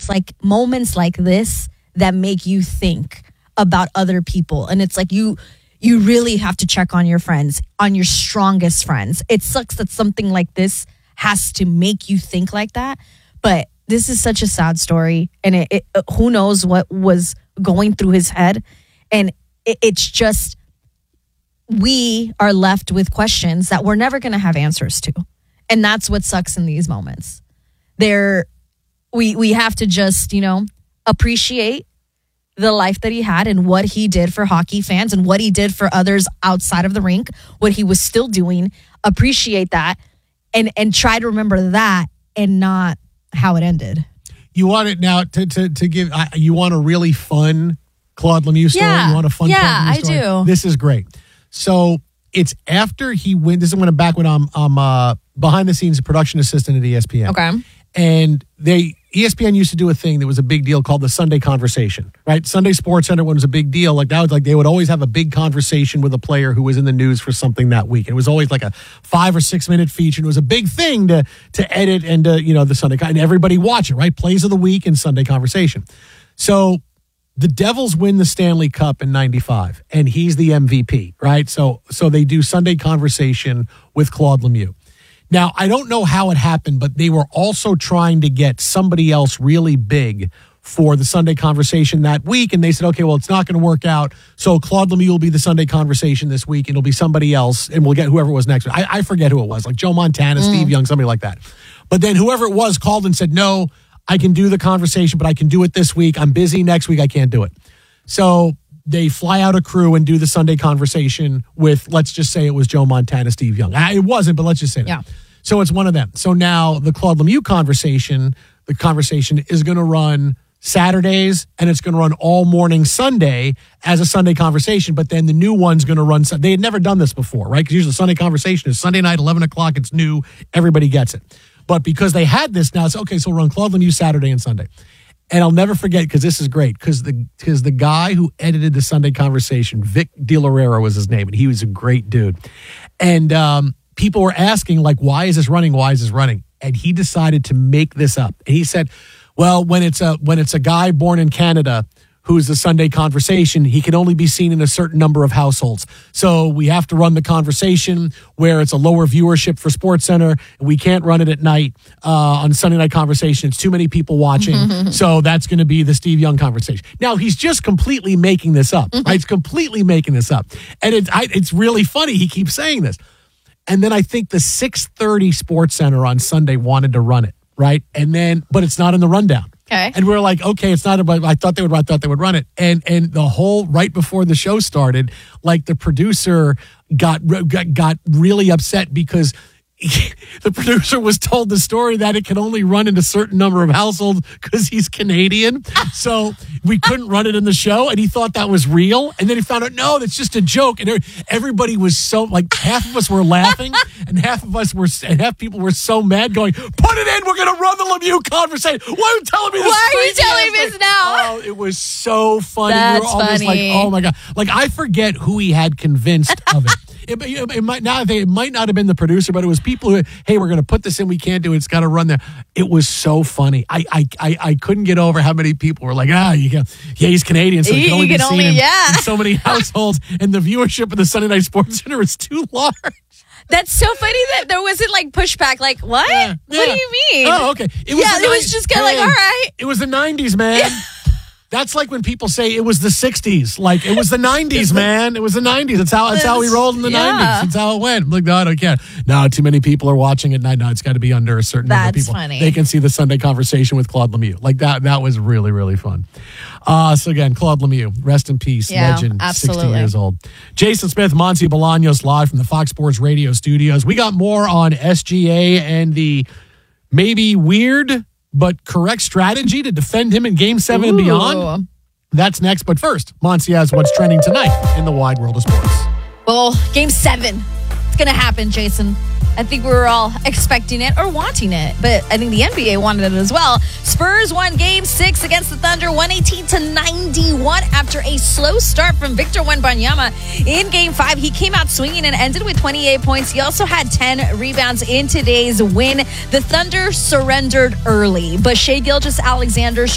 it's like moments like this that make you think about other people. And it's like you really have to check on your friends, on your strongest friends. It sucks that something like this has to make you think like that. But this is such a sad story. And who knows what was going through his head. And it's just, we are left with questions that we're never going to have answers to. And that's what sucks in these moments. We have to just, appreciate the life that he had and what he did for hockey fans and what he did for others outside of the rink, what he was still doing. Appreciate that and try to remember that and not how it ended. You want it now to give, you want a really fun Claude Lemieux story? Yeah. You want a fun Claude Lemieux story? I do. This is great. So it's after he went, this is when I'm behind the scenes production assistant at ESPN. Okay. And ESPN used to do a thing that was a big deal called the Sunday Conversation, right? Sunday Sports Center was a big deal. Like that was like they would always have a big conversation with a player who was in the news for something that week. And it was always like a 5 or 6 minute feature. And it was a big thing to edit and the Sunday, and everybody watch it, right? Plays of the week and Sunday Conversation. So the Devils win the Stanley Cup in '95, and he's the MVP, right? So they do Sunday Conversation with Claude Lemieux. Now, I don't know how it happened, but they were also trying to get somebody else really big for the Sunday Conversation that week. And they said, okay, well, it's not going to work out. So Claude Lemieux will be the Sunday Conversation this week. It'll be somebody else, and we'll get whoever it was next. I forget who it was, like Joe Montana, Steve Young, somebody like that. But then whoever it was called and said, no, I can do the conversation, but I can do it this week. I'm busy next week. I can't do it. So they fly out a crew and do the Sunday Conversation with, let's just say it was Joe Montana, Steve Young. It wasn't, but let's just say that. Yeah. So it's one of them. So now the Claude Lemieux conversation is going to run Saturdays, and it's going to run all morning Sunday as a Sunday Conversation, but then the new one's going to run. They had never done this before, right? Because usually Sunday Conversation is Sunday night, 11 o'clock. It's new. Everybody gets it. But because they had this now, it's okay, so we'll run Claude Lemieux Saturday and Sunday. And I'll never forget, because this is great, because the guy who edited the Sunday Conversation, Vic DiLaurera was his name, and he was a great dude. And people were asking, like, why is this running? Why is this running? And he decided to make this up. And he said, well, when it's a guy born in Canada who's the Sunday Conversation, he can only be seen in a certain number of households. So we have to run the conversation where it's a lower viewership for SportsCenter, and we can't run it at night on Sunday Night Conversation. It's too many people watching. So that's going to be the Steve Young Conversation. Now, he's just completely making this up. Right? He's completely making this up. And it's really funny. He keeps saying this. And then I think the 6:30 SportsCenter on Sunday wanted to run it, right? And then, but it's not in the rundown. Okay. And we're like, okay, it's not about, I thought they would run it. And the whole, right before the show started, like the producer got really upset because the producer was told the story that it can only run in a certain number of households because he's Canadian. So we couldn't run it in the show, and he thought that was real. And then he found out, no, that's just a joke. And everybody was so, like, half of us were laughing, and half people were so mad, going, put it in, we're going to run the Lemieux Conversation. Why are you telling me this? Why are you telling me this now? Oh, it was so funny. That's we were almost funny. like, oh my God. Like, I forget who he had convinced of it. It might not have been the producer, but it was people who, hey, we're going to put this in. We can't do it. It's got to run there. It was so funny. I couldn't get over how many people were like, he's Canadian, so he can only be seen in so many households, and the viewership of the Sunday Night Sports Center is too large. That's so funny that there wasn't like pushback. Like, what? Yeah. What do you mean? Oh, okay. It was just kind of like, all right. It was the 90s, man. That's like when people say it was the 60s. Like, it was the 90s, man. It was the 90s. That's how we rolled in the 90s. That's how it went. I'm like, no, I don't care. No, too many people are watching at night. No, it's got to be under a certain number of people. That's funny. They can see the Sunday Conversation with Claude Lemieux. Like, that was really, really fun. So again, Claude Lemieux, rest in peace, legend, absolutely. 60 years old. Jason Smith, Monty Bolaños, live from the Fox Sports Radio studios. We got more on SGA and the maybe weird but correct strategy to defend him in Game 7 and beyond. That's next. But first, Monty has what's trending tonight in the wide world of sports. Well, Game 7. It's going to happen, Jason. I think we were all expecting it or wanting it, but I think the NBA wanted it as well. Spurs won Game 6 against the Thunder, 118-91 after a slow start from Victor Wembanyama. In Game 5, he came out swinging and ended with 28 points. He also had 10 rebounds in today's win. The Thunder surrendered early, but Shai Gilgeous-Alexander